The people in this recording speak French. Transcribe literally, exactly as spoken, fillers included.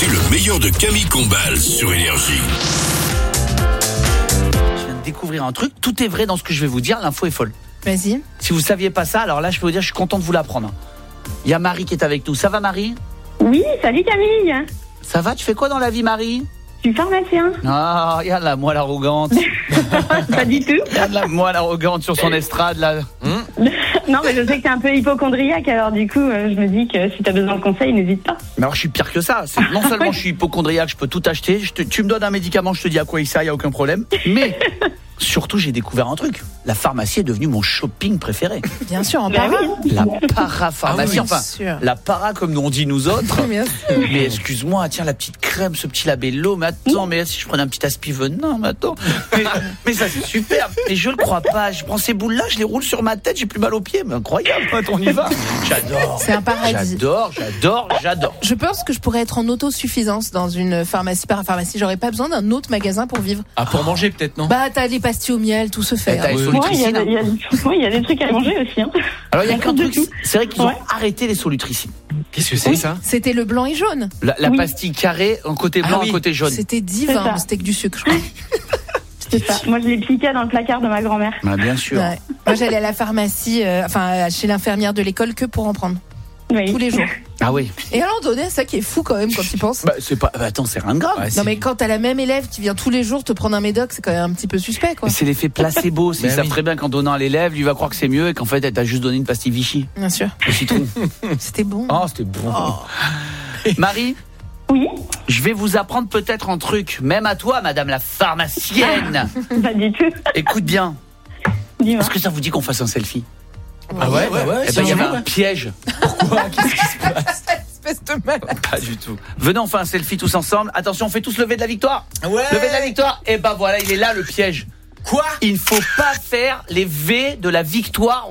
écoutez le meilleur de Camille Combal sur Énergie. Je viens de découvrir un truc, tout est vrai dans ce que je vais vous dire, l'info est folle. Vas-y. Si vous saviez pas ça, alors là je peux vous dire, je suis content de vous l'apprendre. Il y a Marie qui est avec nous. Ça va Marie ? Oui, salut Camille. Ça va, tu fais quoi dans la vie Marie ? Je suis pharmacien. Ah, regarde la moelle arrogante. Pas du tout. Regarde la moelle arrogante sur son estrade là. Hum Non, mais je sais que t'es un peu hypochondriaque, alors du coup, euh, je me dis que si t'as besoin de conseils, n'hésite pas. Mais alors je suis pire que ça. C'est, non seulement je suis hypochondriaque, je peux tout acheter. Je te, tu me donnes un médicament, je te dis à quoi il sert, il n'y a aucun problème. Mais surtout, j'ai découvert un truc. La pharmacie est devenue mon shopping préféré. Bien sûr, en Bah para. oui. La parapharmacie, Ah oui, bien enfin, sûr. la para comme nous on dit nous autres. Bien sûr. Mais excuse-moi, tiens, la petite crème, ce petit labello, mais attends, mais si je prenais un petit aspivenin, mais attends. Mais, mais ça, c'est super. Mais je le crois pas. Je prends ces boules-là, je les roule sur ma tête, j'ai plus mal aux pieds. Mais incroyable, quand on y va. J'adore. C'est un paradis. J'adore, j'adore, j'adore. Je pense que je pourrais être en autosuffisance dans une pharmacie, parapharmacie. J'aurais pas besoin d'un autre magasin pour vivre. Ah, pour manger peut-être, non? Bah, t'as les pastilles au miel, tout se fait. Eh, t'as hein. les Ouais, il y, a- solutricines. il y a- ouais, il y a des trucs à manger aussi. Hein. Alors, il y a qu'un truc, c'est vrai qu'ils ont Ouais. arrêté les solutricines. Qu'est-ce que c'est Oui, ça? c'était le blanc et jaune. La, la Oui. pastille carrée, un côté blanc, Ah oui. un côté jaune. C'était C'est divin, ça. c'était que du sucre. je crois. C'est ça. Moi, je les piquais dans le placard de ma grand-mère. Bah, bien sûr. Ouais. Moi, j'allais à la pharmacie, euh, enfin, chez l'infirmière de l'école que pour en prendre. Oui. Tous les jours. Ah oui. Et à un moment donné, ça qui est fou quand même quand tu penses. Bah, c'est pas, bah, attends, c'est rien de grave. Ouais, c'est- Non, mais quand t'as la même élève qui vient tous les jours te prendre un médoc, c'est quand même un petit peu suspect, quoi. Mais c'est l'effet placebo. Ils Ben savent oui. très bien qu'en donnant à l'élève, lui va croire que c'est mieux et qu'en fait, elle t'a juste donné une pastille Vichy. Bien sûr. Au citron. C'était bon. Oh, c'était bon. Marie, Oui, je vais vous apprendre peut-être un truc, même à toi, madame la pharmacienne. pas du tout. Écoute bien. Dis-moi. Est-ce que ça vous dit qu'on fasse un selfie ? Ah ouais, ouais, ouais. Eh ben, il y avait un piège. Pourquoi? Qu'est-ce qui se passe? Espèce de malade. Pas du tout. Venez, on fait un selfie tous ensemble. Attention, on fait tous lever de la victoire. Ouais. Lever de la victoire. Et ben voilà, il est là le piège. Quoi? Il ne faut pas faire les V de la victoire.